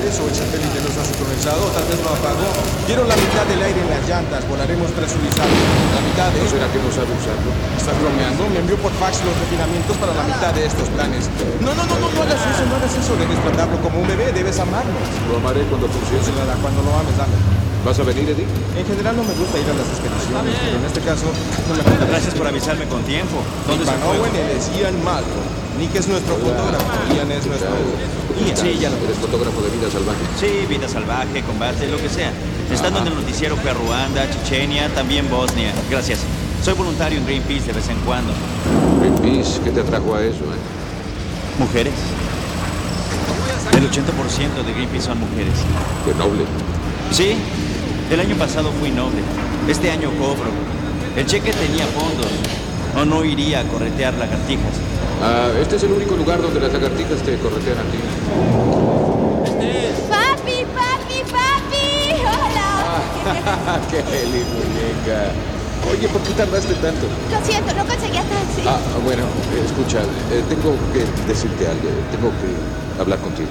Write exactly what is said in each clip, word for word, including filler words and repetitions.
luminares o el satélite nos ha sincronizado o tal vez lo apagó. Quiero la mitad del aire en las llantas. Volaremos presurizado. La mitad de... ¿No será que no sabe usarlo? ¿Estás bromeando? Me envió por fax los refinamientos para la mitad de estos planes. No, no, no, no, no hagas eso, no hagas eso. Debes tratarlo como un bebé, debes amarnos. Lo amaré cuando funcione. Nada, cuando lo ames, dame. ¿Vas a venir, Eddie? En general no me gusta ir a las expediciones, pero en este caso no me falta. Gracias por avisarme con tiempo. ¿Dónde se Van fue? Owen, él es Ian Malcolm. Nick es nuestro fotógrafo. Ian es nuestro... Ian. Sí, ya lo ¿Eres fotógrafo de vida salvaje? Sí, vida salvaje, combate, lo que sea. Estando en el noticiero fui a Ruanda, Chechenia, también Bosnia. Gracias. Soy voluntario en Greenpeace de vez en cuando. Greenpeace, ¿qué te atrajo a eso, eh? ¿Mujeres? El ochenta por ciento de Greenpeace son mujeres. Qué noble. Sí, el año pasado fui noble. Este año cobro. El cheque tenía fondos. O no iría a corretear lagartijas. Ah, este es el único lugar donde las lagartijas te corretean a ti. ¡Papi, papi, papi! ¡Hola! ¡Qué feliz, muñeca! Oye, ¿por qué tardaste tanto? Lo siento, no conseguía taxi. Ah, bueno, eh, escucha, eh, tengo que decirte algo. Tengo que hablar contigo.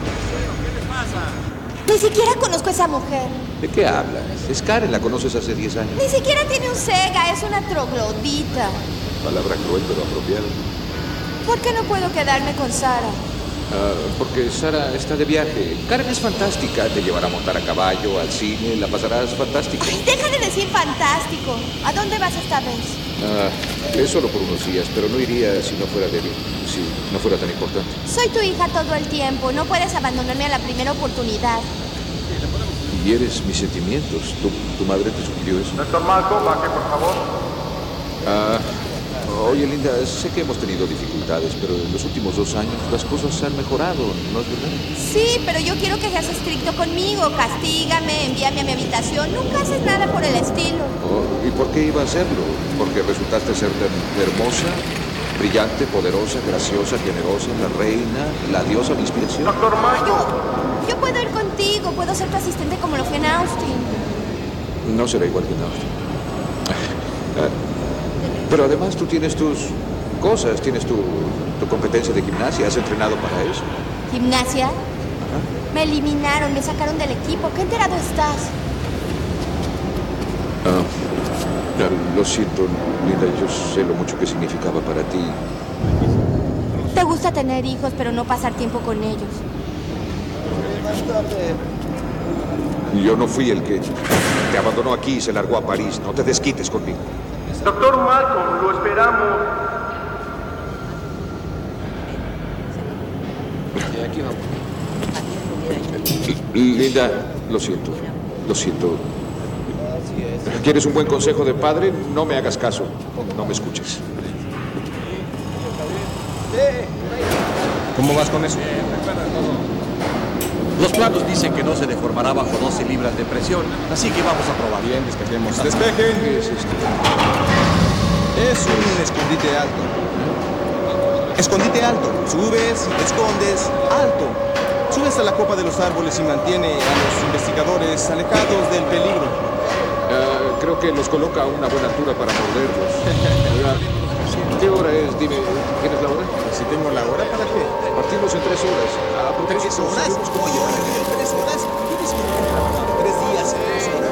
Ni siquiera conozco a esa mujer. ¿De qué hablas? Es Karen, la conoces hace diez años. Ni siquiera tiene un Sega, es una troglodita. Palabra cruel, pero apropiada. ¿Por qué no puedo quedarme con Sara? Ah, porque Sara está de viaje. Karen es fantástica. Te llevará a montar a caballo, al cine, la pasarás fantástico. Ay, deja de decir fantástico. ¿A dónde vas esta vez? Ah, es solo por unos días, pero no iría si no fuera débil, si no fuera tan importante. Soy tu hija todo el tiempo. No puedes abandonarme a la primera oportunidad. Y eres mis sentimientos. ¿Tu, tu madre te sugirió eso? Doctor Malcolm, baje, por favor. Ah, oye, Linda, sé que hemos tenido dificultades, pero en los últimos dos años las cosas han mejorado, ¿no es verdad? Sí, pero yo quiero que seas estricto conmigo. Castígame, envíame a mi habitación. Nunca haces nada por el estilo. Oh, ¿y por qué iba a hacerlo? ¿Porque resultaste ser tan hermosa, brillante, poderosa, graciosa, generosa, la reina, la diosa de inspiración? Doctor Yo, yo puedo ir contigo. Puedo ser tu asistente como lo fui en Austin. No será igual que en Austin. Ah, pero además tú tienes tus cosas, tienes tu, tu competencia de gimnasia, has entrenado para eso. ¿Gimnasia? Me eliminaron, me sacaron del equipo. ¿Qué enterado estás? Ah, ah, lo siento, Linda, yo sé lo mucho que significaba para ti. Te gusta tener hijos, pero no pasar tiempo con ellos. Yo no fui el que te abandonó aquí y se largó a París. No te desquites conmigo. Doctor Malcolm, lo esperamos. Aquí vamos. Linda, lo siento. Lo siento. ¿Quieres un buen consejo de padre? No me hagas caso. No me escuches. ¿Cómo vas con eso? Los planos dicen que no se deformará bajo doce libras de presión, así que vamos a probar. Bien, despejemos. ¡Despejen! ¿Qué es esto? Es un escondite alto. Escondite alto. Subes, te escondes, alto. Subes a la copa de los árboles y mantiene a los investigadores alejados del peligro. Ah, creo que los coloca a una buena altura para morderlos. Ah, ¿qué hora es? Dime, ¿tienes la hora? Si tengo la hora, ¿para qué? Partimos en tres horas. Ah, ¿por qué no ¿Tres horas? subimos como Oye, yo? ¿tres horas? ¿Quieres que tres días en tres horas?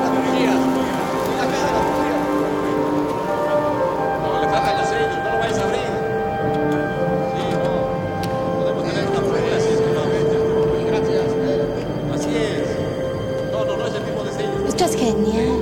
No, le faltan los sellos, no lo vayas a abrir. Sí, no. Podemos tener una prueba así es que no. Gracias. Así es. No, no, no es el tipo de sellos. Esto es genial.